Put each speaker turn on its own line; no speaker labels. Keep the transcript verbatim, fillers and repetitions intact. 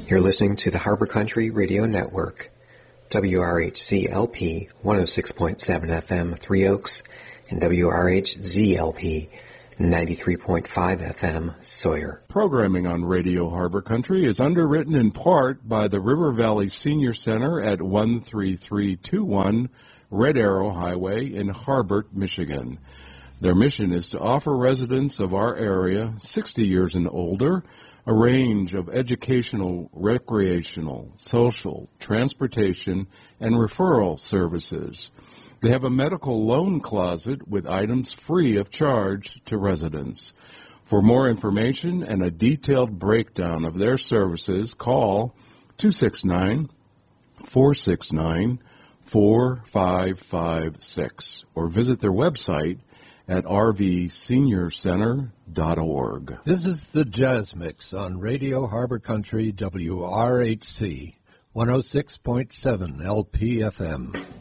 You're listening to the Harbor Country Radio Network, W R H C L P one oh six point seven F M, Three Oaks, and W R H Z L P ninety-three point five F M, Sawyer.
Programming on Radio Harbor Country is underwritten in part by the River Valley Senior Center at one three three two one Red Arrow Highway in Harbert, Michigan. Their mission is to offer residents of our area, sixty years and older, a range of educational, recreational, social, transportation, and referral services. They have a medical loan closet with items free of charge to residents. For more information and a detailed breakdown of their services, call two six nine, four six nine, four five five six or visit their website at r v senior center dot org.
This is the Jazz Mix on Radio Harbor Country, W R H C one oh six point seven L P F M.